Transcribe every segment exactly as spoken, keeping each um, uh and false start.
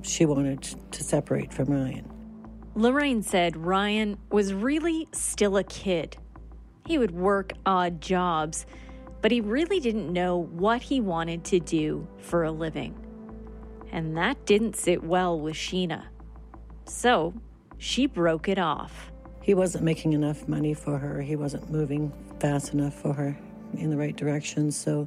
she wanted to separate from Ryan. Lorraine said Ryan was really still a kid. He would work odd jobs, but he really didn't know what he wanted to do for a living. And that didn't sit well with Sheena. So she broke it off. He wasn't making enough money for her. He wasn't moving fast enough for her in the right direction. So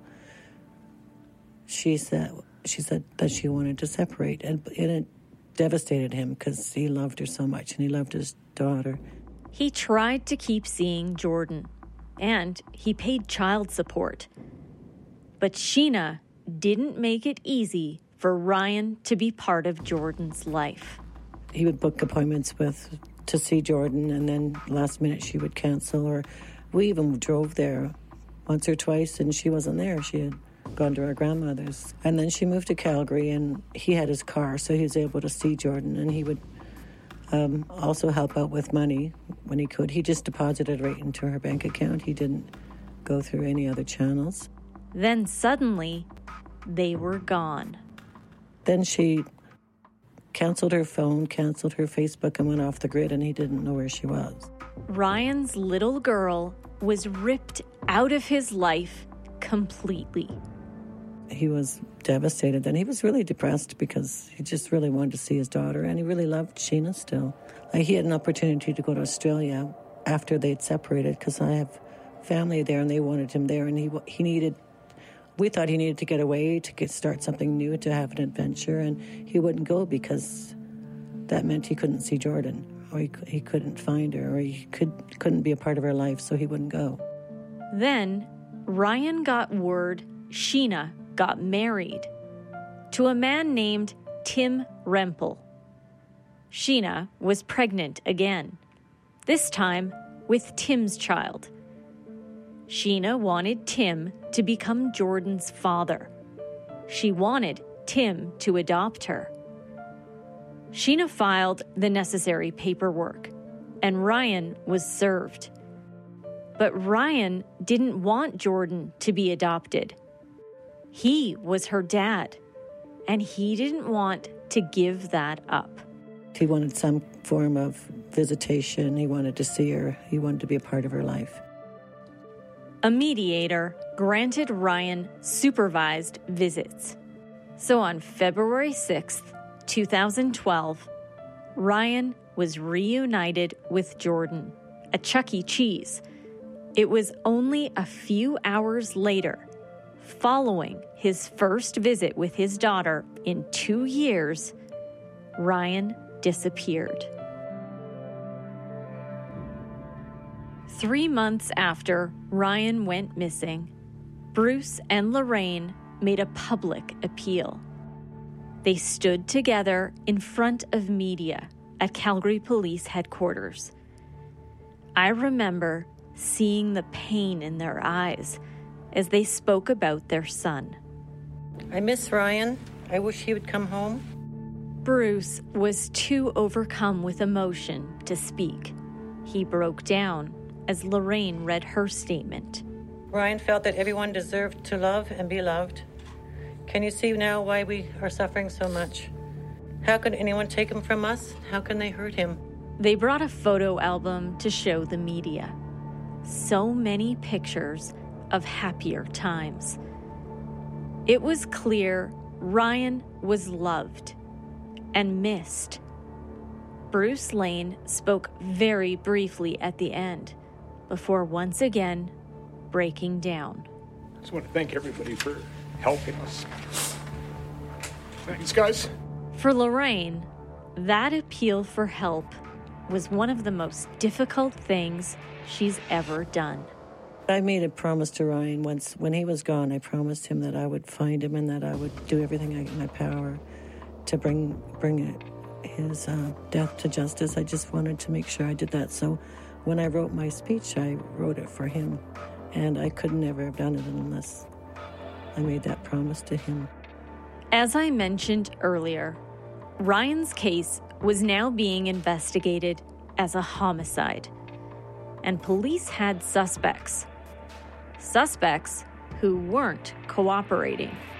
she said she said that she wanted to separate. And, and it devastated him because he loved her so much and he loved his daughter. He tried to keep seeing Jordan, and he paid child support. But Sheena didn't make it easy for Ryan to be part of Jordan's life. He would book appointments with to see Jordan, and then last minute she would cancel. Or we even drove there once or twice, and she wasn't there. She had gone to her grandmother's. And then she moved to Calgary, and he had his car, so he was able to see Jordan, and he would um, also help out with money when he could. He just deposited right into her bank account. He didn't go through any other channels. Then suddenly, they were gone. Then she canceled her phone, canceled her Facebook, and went off the grid, and he didn't know where she was. Ryan's little girl was ripped out of his life completely. He was devastated. Then he was really depressed because he just really wanted to see his daughter, and he really loved Sheena still. Like, he had an opportunity to go to Australia after they'd separated because I have family there, and they wanted him there, and he he needed. We thought he needed to get away, to get, start something new, to have an adventure, and he wouldn't go because that meant he couldn't see Jordan, or he, he couldn't find her, or he could, couldn't be a part of her life, so he wouldn't go. Then Ryan got word Sheena got married to a man named Tim Rempel. Sheena was pregnant again, this time with Tim's child. Sheena wanted Tim to become Jordan's father. She wanted Tim to adopt her. Sheena filed the necessary paperwork, and Ryan was served. But Ryan didn't want Jordan to be adopted. He was her dad, and he didn't want to give that up. He wanted some form of visitation. He wanted to see her. He wanted to be a part of her life. A mediator granted Ryan supervised visits. So on February sixth, twenty twelve, Ryan was reunited with Jordan at Chuck E. Cheese. It was only a few hours later, following his first visit with his daughter in two years, Ryan disappeared. Three months after Ryan went missing, Bruce and Lorraine made a public appeal. They stood together in front of media at Calgary Police Headquarters. I remember seeing the pain in their eyes as they spoke about their son. I miss Ryan. I wish he would come home. Bruce was too overcome with emotion to speak. He broke down as Lorraine read her statement. Ryan felt that everyone deserved to love and be loved. Can you see now why we are suffering so much? How could anyone take him from us? How can they hurt him? They brought a photo album to show the media. So many pictures of happier times. It was clear Ryan was loved and missed. Bruce Lane spoke very briefly at the end, before once again breaking down. I just want to thank everybody for helping us. Thanks, guys. For Lorraine, that appeal for help was one of the most difficult things she's ever done. I made a promise to Ryan once. When he was gone, I promised him that I would find him and that I would do everything in my power to bring bring his uh, death to justice. I just wanted to make sure I did that. So when I wrote my speech, I wrote it for him, and I could never have done it unless I made that promise to him. As I mentioned earlier, Ryan's case was now being investigated as a homicide, and police had suspects. Suspects who weren't cooperating.